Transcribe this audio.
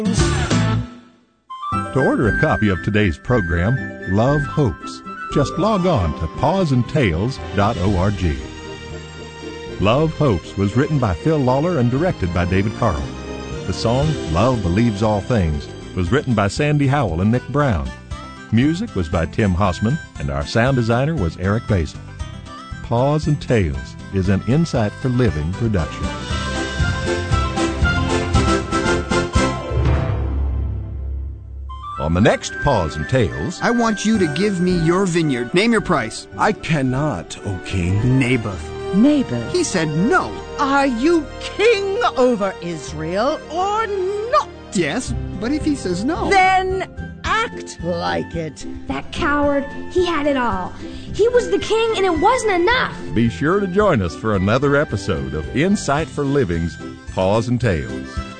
To order a copy of today's program, Love Hopes, just log on to pawsandtails.org. Love Hopes was written by Phil Lawler and directed by David Carl. The song Love Believes All Things was written by Sandy Howell and Nick Brown. Music was by Tim Hossman, and our sound designer was Eric Basil. Paws and Tails is an Insight for Living production. On the next Paws and Tales, I want you to give me your vineyard. Name your price. I cannot, O king. Naboth. Naboth. He said no. Are you king over Israel or not? Yes, but if he says no... Then act like it. That coward, he had it all. He was the king and it wasn't enough. be sure to join us for another episode of Insight for Living's Paws and Tales.